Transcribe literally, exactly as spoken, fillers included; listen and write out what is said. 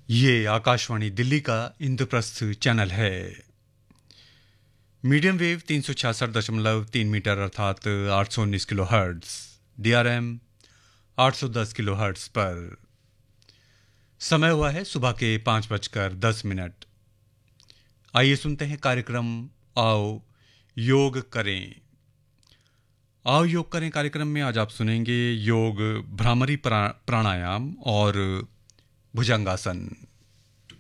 ये आकाशवाणी दिल्ली का इंद्रप्रस्थ चैनल है। मीडियम वेव तीन सौ छियासठ दशमलव तीन मीटर अर्थात आठ सौ उन्नीस kilo hertz, D R M आठ सौ दस किलो हर्ट्स पर। समय हुआ है सुबह के पाँच बजकर दस मिनट। आइए सुनते हैं कार्यक्रम आओ योग करें। आओ योग करें कार्यक्रम में आज आप सुनेंगे योग भ्रामरी प्रा, प्राणायाम और भुजंगासन।